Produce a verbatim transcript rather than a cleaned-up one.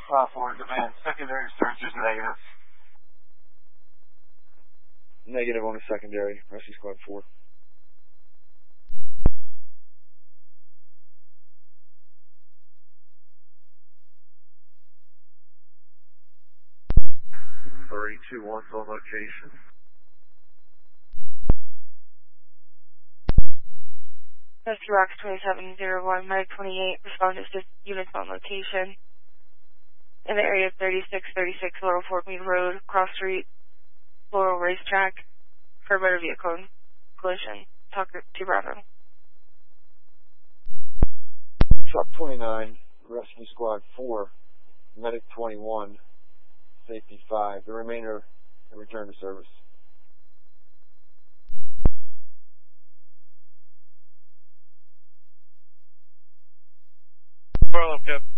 Five four demand. Secondary search is negative. Negative on the secondary. Rescue Squad four. three two one on location. Rescue Rocks twenty-seven oh one, Medic twenty-eight, respond to assist units on location. In the area of thirty-six thirty-six Laurel Fork Mead Road, Cross Street, Laurel Racetrack, for motor vehicle collision. Tucker to Bravo. Truck twenty-nine, Rescue Squad four, Medic twenty-one, Safety five. The remainder return to service. Well, okay.